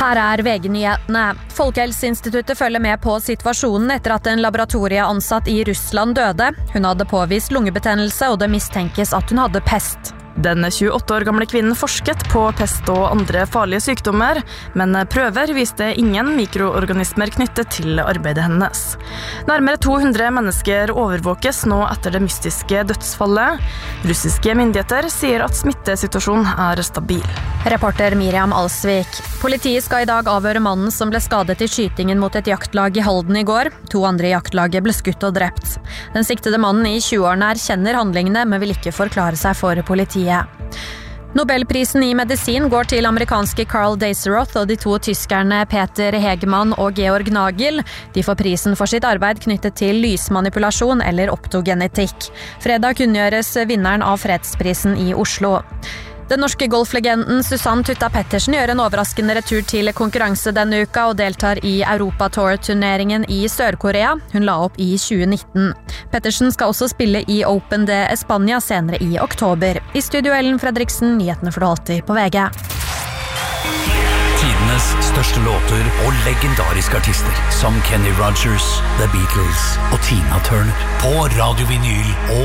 Her VG-nyhetene. Folkehelseinstituttet følger med på situasjonen etter at en laboratorieansatt i Russland døde. Hun hadde påvist lungebetennelse, og det mistenkes at hun hadde pest. Den 28 år gamle kvinnen forsket på pest og andre farlige sykdommer, men prøver viste ingen mikroorganismer knyttet til arbeidet hennes. Nærmere 200 mennesker overvåkes nå etter det mystiske dødsfallet. Russiske myndigheter sier at smittesituasjonen er stabil. Reporter Miriam Alsvik. Politiet skal i dag avhøre mannen som ble skadet i skytingen mot et jaktlag i Halden i går. 2 andre i jaktlaget ble skutt og drept. Den siktede mannen i 20-årene erkjenner handlingene, men vil ikke forklare seg for politiet. Nobelprisen i medisin går til amerikanske Carl Daseroth og de 2 tyskerne Peter Hegemann og Georg Nagel. De får prisen for sitt arbeid knyttet til lysmanipulasjon eller optogenetikk. Fredag kunngjøres vinneren av fredsprisen i Oslo. Den norske golflegenden Susanne Tutta Pettersen gjør en overraskende retur til konkurranse denne uka og deltar i Europatour-turneringen i Sør-Korea. Hun la opp i 2019. Pettersen skal også spille i Open de España senere i oktober. I studio Ellen Fredriksen, nyhetene får du alltid på VG. Tidenes største låter og legendariske artister som Kenny Rogers, The Beatles og Tina Turner på Radio Vinyl og